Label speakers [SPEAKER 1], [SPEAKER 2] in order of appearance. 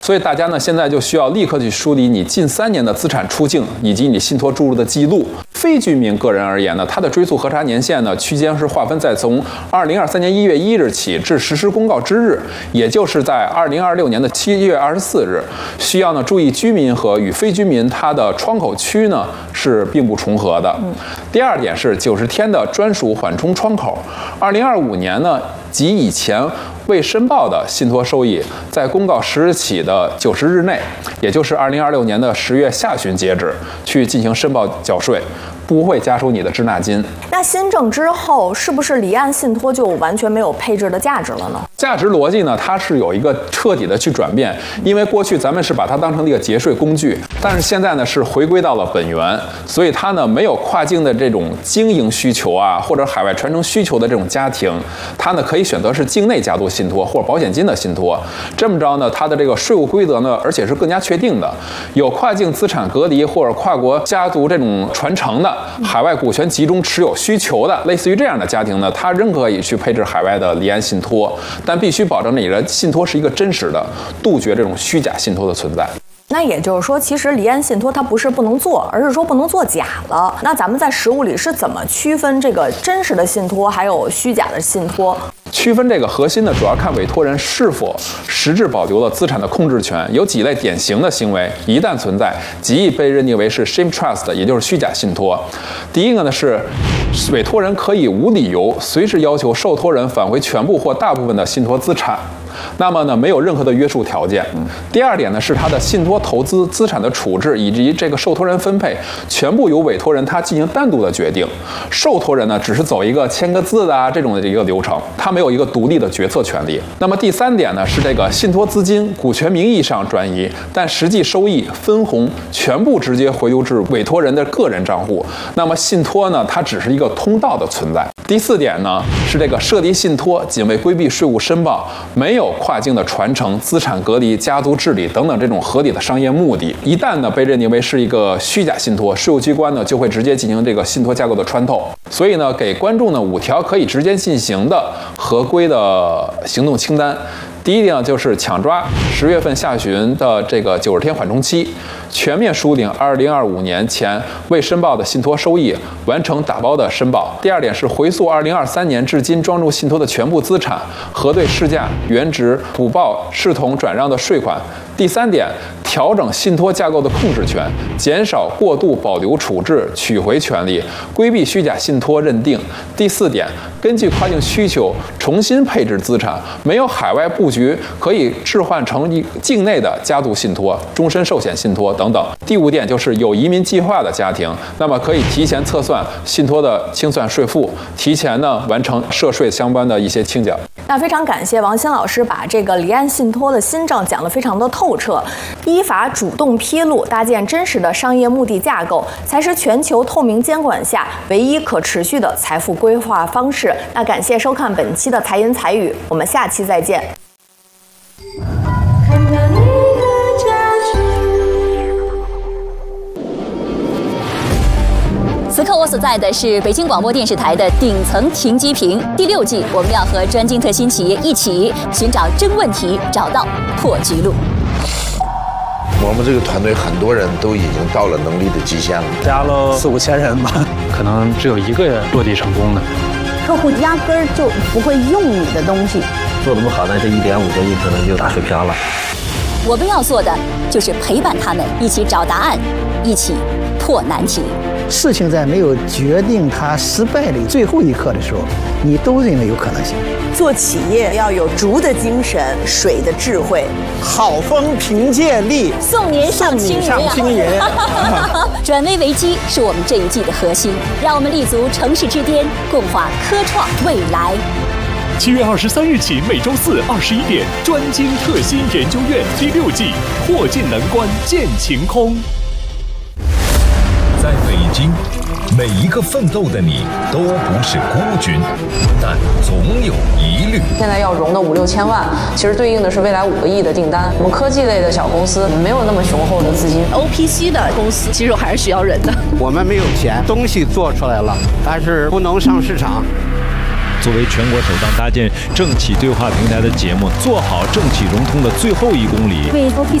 [SPEAKER 1] 所以大家呢现在就需要立刻去梳理你近3年的资产出境以及你信托注入的记录。非居民个人而言呢，它的追溯核查年限呢区间是划分在从2023年1月1日起至实施公告之日，也就是在2026年的7月24日。需要呢注意居民和与非居民它的窗口区呢是并不重合的。第二点是90天的专属缓冲窗口。2025年呢及以前未申报的信托收益，在公告实施起的90日内，也就是2026年的10月下旬截止，去进行申报缴税，不会加收你的滞纳金。
[SPEAKER 2] 那新政之后，是不是离岸信托就完全没有配置的价值了呢？
[SPEAKER 1] 价值逻辑呢，它是有一个彻底的去转变，因为过去咱们是把它当成一个节税工具，但是现在呢是回归到了本源，所以它呢没有跨境的这种经营需求啊，或者海外传承需求的这种家庭，它呢可以选择是境内家族信托或者保险金的信托。这么着呢，它的这个税务规则呢，而且是更加确定的。有跨境资产隔离或者跨国家族这种传承的，海外股权集中持有需求的，类似于这样的家庭呢，它仍可以去配置海外的离岸信托，但必须保证你的信托是一个真实的，杜绝这种虚假信托的存在。
[SPEAKER 2] 那也就是说，其实离岸信托它不是不能做，而是说不能做假了。那咱们在实务里是怎么区分这个真实的信托还有虚假的信托？
[SPEAKER 1] 区分这个核心呢，主要看委托人是否实质保留了资产的控制权。有几类典型的行为，一旦存在，极易被认定为是 sham trust， 也就是虚假信托。第一个呢是，委托人可以无理由随时要求受托人返回全部或大部分的信托资产。那么呢，没有任何的约束条件。第二点呢，是他的信托投资资产的处置以及这个受托人分配，全部由委托人他进行单独的决定。受托人呢，只是走一个签个字的这种的一个流程，他没有一个独立的决策权利。那么第三点呢，是这个信托资金股权名义上转移，但实际收益分红全部直接回流至委托人的个人账户。那么信托呢，它只是一个通道的存在。第四点呢，是这个设立信托仅为规避税务申报，没有跨境的传承、资产隔离、家族治理等等这种合理的商业目的。一旦呢被认定为是一个虚假信托，税务机关呢就会直接进行这个信托架构的穿透。所以呢，给观众呢5条可以直接进行的合规的行动清单。第一点就是抢抓10月份下旬的这个90天缓冲期，全面梳理2025年前未申报的信托收益，完成打包的申报。第二点是回溯2023年至今装入信托的全部资产，核对市价、原值、补报视同转让的税款。第三点，调整信托架构的控制权，减少过度保留处置、取回权利，规避虚假信托认定。第四点，根据跨境需求重新配置资产，没有海外布局可以置换成境内的家族信托、终身寿险信托等等。第五点就是有移民计划的家庭，那么可以提前测算信托的清算税负，提前呢完成涉税相关的一些清缴。
[SPEAKER 2] 那非常感谢王鑫老师把这个离岸信托的新政讲得非常的透彻，依法主动披露，搭建真实的商业目的架构，才是全球透明监管下唯一可持续的财富规划方式。那感谢收看本期的财言财语，我们下期再见。
[SPEAKER 3] 此刻我所在的是北京广播电视台的顶层停机坪。第6季，我们要和专精特新企业一起寻找真问题，找到破局路。
[SPEAKER 4] 我们这个团队很多人都已经到了能力的极限了，
[SPEAKER 5] 加了4、5千人吧，可能只有1个人落地成功的。
[SPEAKER 6] 客户压根儿就不会用你的东西，
[SPEAKER 7] 做得不好，那这1.5个亿可能就打水漂了。
[SPEAKER 3] 我们要做的就是陪伴他们一起找答案，一起破难题。
[SPEAKER 8] 事情在没有决定它失败的最后一刻的时候，你都认为有可能性。
[SPEAKER 9] 做企业要有竹的精神，水的智慧，
[SPEAKER 8] 好风凭借力，
[SPEAKER 3] 送您上青云。转危为机是我们这一季的核心，让我们立足城市之巅，共话科创未来。
[SPEAKER 10] 7月23日起，每周4、21点，专精特新研究院第6季，破尽难关见晴空。
[SPEAKER 11] 在北京，每一个奋斗的你都不是孤军，但总有疑虑。
[SPEAKER 12] 现在要融的5、6千万，其实对应的是未来5个亿的订单。我们科技类的小公司没有那么雄厚的资金
[SPEAKER 13] ，OPC 的公司其实还是需要人的。
[SPEAKER 14] 我们没有钱，东西做出来了，但是不能上市场。 作为全国首档搭建政企对话平台的节目，做好政企融通的最后1公里。
[SPEAKER 15] 为